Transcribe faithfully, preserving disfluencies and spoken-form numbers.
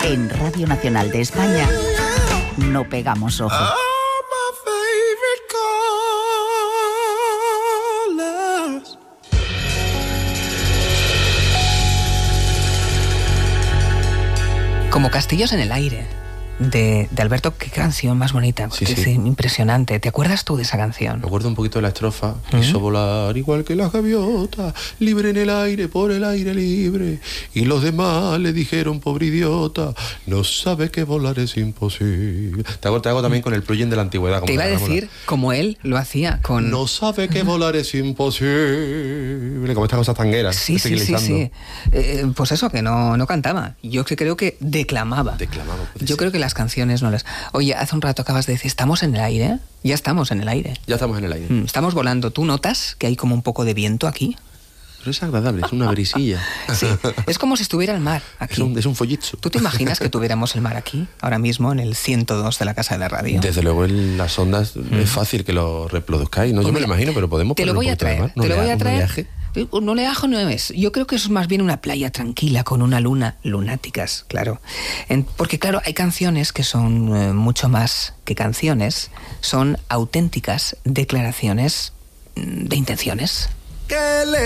En Radio Nacional de España no pegamos ojo. Como Castillos en el aire, de, de Alberto. Qué canción más bonita, Sí, qué, sí. sí, impresionante. ¿Te acuerdas tú de esa canción? Me acuerdo un poquito de la estrofa. Quiso volar igual que la gaviota, libre en el aire, por el aire libre. Y los demás le dijeron, pobre idiota, no sabe que volar es imposible. Te hago, te hago también con el plugin de la antigüedad. Te iba a decir, como él lo hacía con... No sabe que volar es imposible. Como estas cosas tangueras. Sí, sí, sí, sí. Eh, pues eso, que no, no cantaba. Yo que creo que declamaba. Declamaba. Yo creo que las canciones no las... Oye, hace un rato acabas de decir, ¿estamos en el aire? Ya estamos en el aire. Ya estamos en el aire. Mm, Estamos volando. ¿Tú notas que hay como un poco de viento aquí? Pero es agradable, es una brisilla. Sí, es como si estuviera el mar aquí. Es un, es un follitzo. ¿Tú te imaginas que tuviéramos el mar aquí, ahora mismo, en el ciento dos de la Casa de la Radio? Desde luego en las ondas mm. es fácil que lo reproduzcáis, ¿no? Pues Yo me mira, lo imagino, pero podemos te lo poner voy un a poquito de traer, mar. No te lo le voy a hago un traer. oleaje. Un oleaje no es. Yo creo que eso es más bien una playa tranquila con una luna, lunáticas, claro. En- porque claro, hay canciones que son eh, mucho más que canciones, son auténticas declaraciones mm, de intenciones. Que le